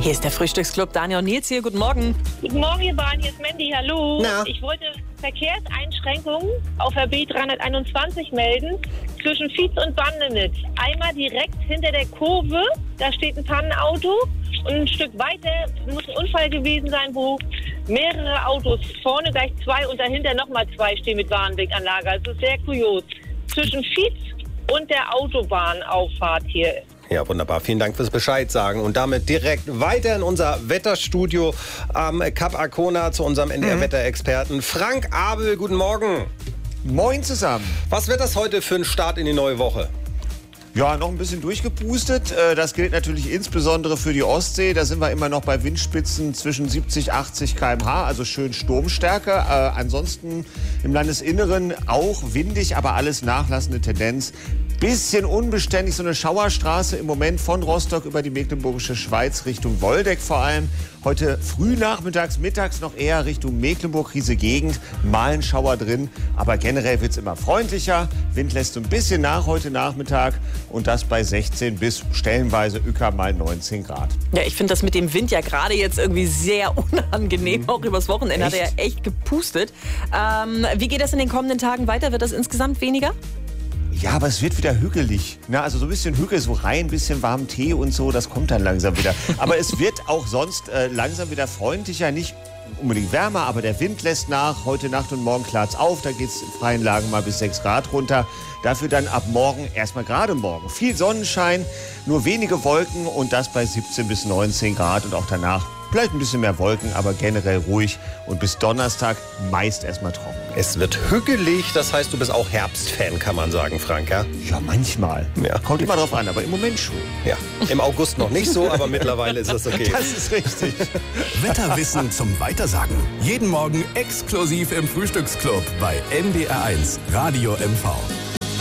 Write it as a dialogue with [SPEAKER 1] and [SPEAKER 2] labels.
[SPEAKER 1] Hier ist der Frühstücksclub. Daniel und Nils hier. Guten Morgen.
[SPEAKER 2] Guten Morgen, ihr beiden. Hier ist Mandy. Hallo.
[SPEAKER 1] Na?
[SPEAKER 2] Ich wollte Verkehrseinschränkungen auf der B321 melden zwischen Vietz und Bandenitz. Einmal direkt hinter der Kurve, da steht ein Pannenauto. Und ein Stück weiter muss ein Unfall gewesen sein, wo mehrere Autos, vorne gleich 2 und dahinter nochmal 2 stehen mit Warnweganlage. Also es ist sehr kurios. Zwischen Vietz und der Autobahnauffahrt hier.
[SPEAKER 3] Ja, wunderbar. Vielen Dank fürs Bescheid sagen. Und damit direkt weiter in unser Wetterstudio am Kap Arkona zu unserem NDR-Wetterexperten Frank Abel. Guten Morgen.
[SPEAKER 4] Moin zusammen.
[SPEAKER 3] Was wird das heute für ein Start in die neue Woche?
[SPEAKER 4] Ja, noch ein bisschen durchgepustet. Das gilt natürlich insbesondere für die Ostsee. Da sind wir immer noch bei Windspitzen zwischen 70, 80 km/h, also schön Sturmstärke. Ansonsten im Landesinneren auch windig, aber alles nachlassende Tendenz. Bisschen unbeständig, so eine Schauerstraße im Moment von Rostock über die Mecklenburgische Schweiz Richtung Woldeck vor allem. Heute früh nachmittags, mittags noch eher Richtung Mecklenburg, diese Gegend. Mal ein Schauer drin, aber generell wird es immer freundlicher. Wind lässt so ein bisschen nach heute Nachmittag und das bei 16 bis stellenweise mal 19 Grad.
[SPEAKER 1] Ja, ich finde das mit dem Wind ja gerade jetzt irgendwie sehr unangenehm. Auch übers Wochenende hat er ja echt gepustet. Wie geht das in den kommenden Tagen weiter? Wird das insgesamt weniger?
[SPEAKER 4] Ja, aber es wird wieder hügelig. Na, also so ein bisschen Hügel, so rein, ein bisschen warmen Tee und so, das kommt dann langsam wieder. Aber es wird auch sonst langsam wieder freundlicher, nicht unbedingt wärmer, aber der Wind lässt nach. Heute Nacht und morgen klart's auf, da geht's in freien Lagen mal bis 6 Grad runter. Dafür dann ab morgen, erstmal gerade morgen, viel Sonnenschein, nur wenige Wolken und das bei 17 bis 19 Grad und auch danach vielleicht ein bisschen mehr Wolken, aber generell ruhig und bis Donnerstag meist erstmal trocken.
[SPEAKER 3] Es wird hügelig, das heißt, du bist auch Herbstfan, kann man sagen, Frank, ja?
[SPEAKER 4] Ja, manchmal.
[SPEAKER 3] Ja.
[SPEAKER 4] Kommt immer drauf an, aber im Moment schon.
[SPEAKER 3] Ja, im August noch nicht so, aber mittlerweile ist das okay.
[SPEAKER 4] Das ist richtig.
[SPEAKER 5] Wetterwissen zum Weitersagen. Jeden Morgen exklusiv im Frühstücksclub bei NDR1 Radio MV.